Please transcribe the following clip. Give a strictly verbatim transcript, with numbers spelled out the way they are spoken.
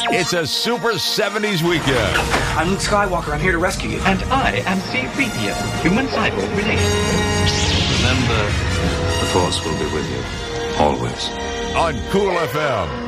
It's a super seventies weekend. I'm Luke Skywalker. I'm here to rescue you. And I am C three P O, human cyborg relations. Remember, the Force will be with you, always. On Cool F M.